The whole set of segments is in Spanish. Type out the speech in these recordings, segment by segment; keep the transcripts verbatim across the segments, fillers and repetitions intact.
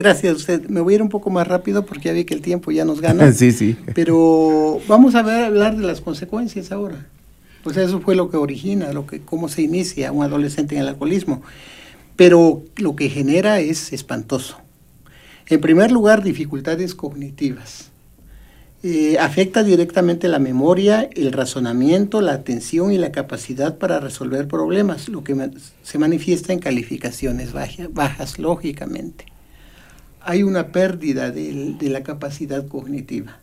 Gracias a usted. Me voy a ir un poco más rápido porque ya vi que el tiempo ya nos gana. Sí, sí. Pero vamos a ver, hablar de las consecuencias ahora. Pues eso fue lo que origina, lo que, cómo se inicia un adolescente en el alcoholismo. Pero lo que genera es espantoso. En primer lugar, dificultades cognitivas. Eh, afecta directamente la memoria, el razonamiento, la atención y la capacidad para resolver problemas, lo que ma- se manifiesta en calificaciones baja, bajas, lógicamente. Hay una pérdida de, de la capacidad cognitiva,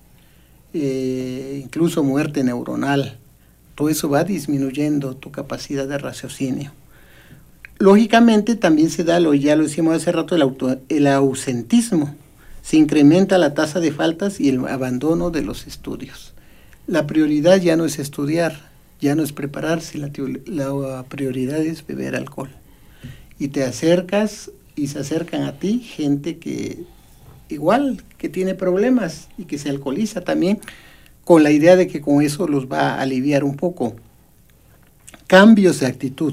eh, incluso muerte neuronal. Todo eso va disminuyendo tu capacidad de raciocinio. Lógicamente también se da, lo ya lo decíamos hace rato, el, auto, el ausentismo. Se incrementa la tasa de faltas y el abandono de los estudios. La prioridad ya no es estudiar, ya no es prepararse, la, la prioridad es beber alcohol. Y te acercas y se acercan a ti gente que igual, que tiene problemas y que se alcoholiza también, con la idea de que con eso los va a aliviar un poco. Cambios de actitud.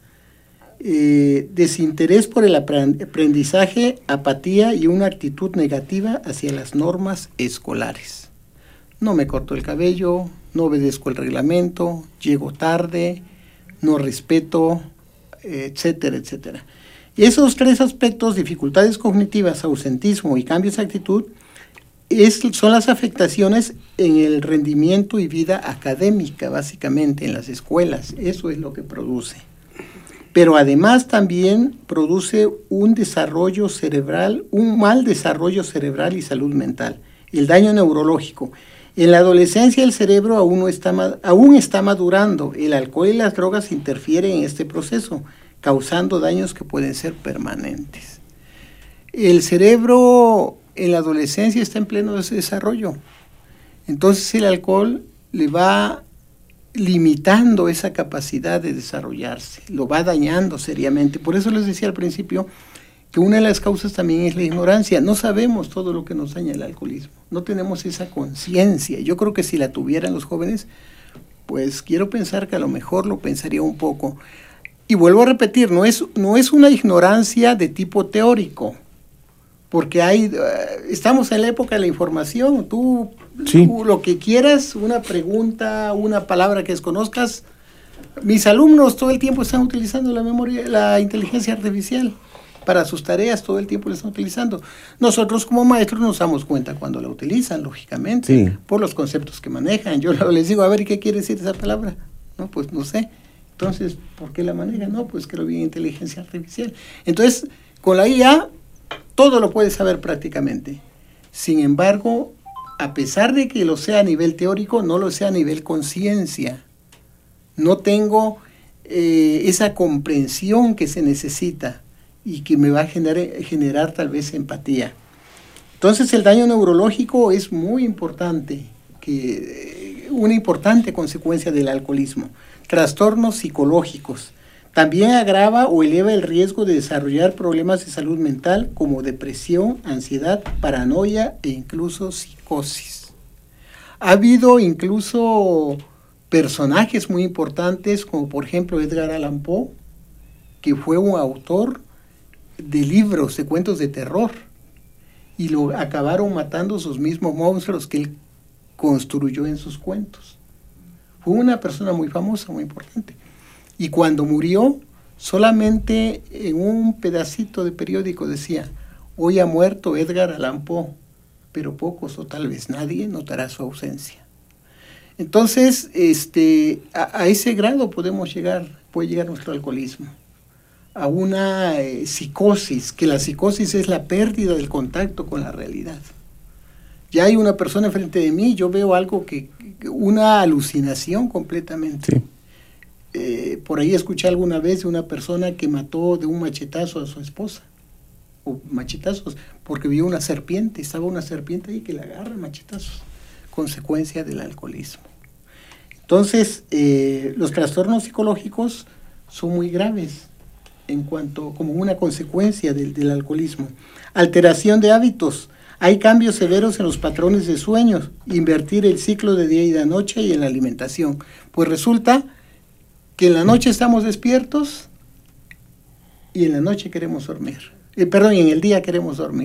Eh, desinterés por el aprendizaje, apatía y una actitud negativa hacia las normas escolares. No me corto el cabello, no obedezco el reglamento, llego tarde, no respeto, etcétera, etcétera. Y esos tres aspectos, dificultades cognitivas, ausentismo y cambios de actitud, es, son las afectaciones en el rendimiento y vida académica, básicamente, en las escuelas. Eso es lo que produce. Pero además también produce un desarrollo cerebral, un mal desarrollo cerebral y salud mental, el daño neurológico. En la adolescencia el cerebro aún, no está, aún está madurando, el alcohol y las drogas interfieren en este proceso, causando daños que pueden ser permanentes. El cerebro en la adolescencia está en pleno desarrollo, entonces el alcohol le va limitando esa capacidad de desarrollarse, lo va dañando seriamente. Por eso les decía al principio que una de las causas también es la ignorancia. No sabemos todo lo que nos daña el alcoholismo, no tenemos esa conciencia. Yo creo que si la tuvieran los jóvenes, pues quiero pensar que a lo mejor lo pensaría un poco. Y vuelvo a repetir, no es, no es una ignorancia de tipo teórico, porque hay, uh, estamos en la época de la información, tú, sí. tú lo que quieras, una pregunta, una palabra que desconozcas. Mis alumnos todo el tiempo están utilizando la memoria, la inteligencia artificial para sus tareas, todo el tiempo la están utilizando. Nosotros como maestros nos damos cuenta cuando la utilizan, lógicamente, sí. por los conceptos que manejan. Yo les digo, a ver, ¿qué quiere decir esa palabra? No, pues no sé. Entonces, ¿por qué la manejan? No, pues que lo vi en inteligencia artificial. Entonces, con la I A, todo lo puedes saber prácticamente. Sin embargo, a pesar de que lo sea a nivel teórico, no lo sea a nivel conciencia. No tengo eh, esa comprensión que se necesita y que me va a generar, generar tal vez empatía. Entonces, el daño neurológico es muy importante, que, una importante consecuencia del alcoholismo. Trastornos psicológicos. También agrava o eleva el riesgo de desarrollar problemas de salud mental como depresión, ansiedad, paranoia e incluso psicosis. Ha habido incluso personajes muy importantes como por ejemplo Edgar Allan Poe, que fue un autor de libros, de cuentos de terror, y lo acabaron matando sus mismos monstruos que él construyó en sus cuentos. Fue una persona muy famosa, muy importante. Y cuando murió, solamente en un pedacito de periódico decía, hoy ha muerto Edgar Allan Poe, pero pocos o tal vez nadie notará su ausencia. Entonces, este, a, a ese grado podemos llegar, puede llegar nuestro alcoholismo, a una eh, psicosis, que la psicosis es la pérdida del contacto con la realidad. Ya hay una persona enfrente de mí, yo veo algo que, una alucinación completamente. Sí. Eh, por ahí escuché alguna vez de una persona que mató de un machetazo a su esposa, o machetazos, porque vio una serpiente, estaba una serpiente ahí que le agarra machetazos, consecuencia del alcoholismo. Entonces, eh, los trastornos psicológicos son muy graves en cuanto, como una consecuencia del, del alcoholismo. Alteración de hábitos. Hay cambios severos en los patrones de sueños, invertir el ciclo de día y de noche y en la alimentación. Pues resulta que en la noche estamos despiertos y en la noche queremos dormir. Eh, perdón, en el día queremos dormir.